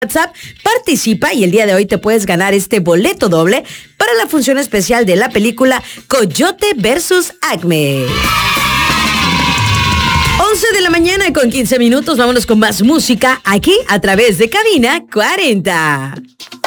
WhatsApp, participa y el día de hoy te puedes ganar este boleto doble para la función especial de la película Coyote vs. Acme. 11 de la mañana con 15 minutos, vámonos con más música aquí a través de Cabina 40.